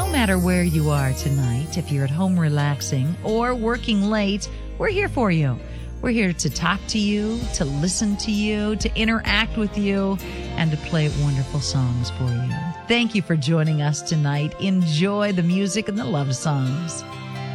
no matter where you are tonight, if you're at home relaxing or working late, we're here for you. We're here to talk to you, to listen to you, to interact with you, and to play wonderful songs for you. Thank you for joining us tonight. Enjoy the music and the love songs.